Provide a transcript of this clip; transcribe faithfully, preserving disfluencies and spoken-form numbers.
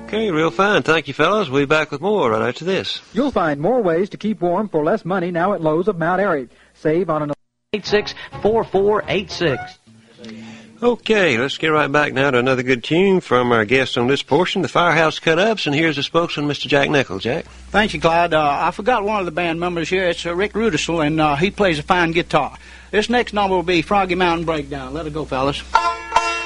Okay, real fine. Thank you, fellas. We'll be back with more right after this. You'll find more ways to keep warm for less money now at Lowe's of Mount Airy. Save on an eight six four four eight six. Okay, let's get right back now to another good tune from our guest on this portion, the Firehouse Cut-Ups, and here's the spokesman, Mister Jack Nichols. Jack? Thank you, Clyde. Uh, I forgot one of the band members here. It's uh, Rick Rudisell, and uh, he plays a fine guitar. This next number will be Froggy Mountain Breakdown. Let it go, fellas.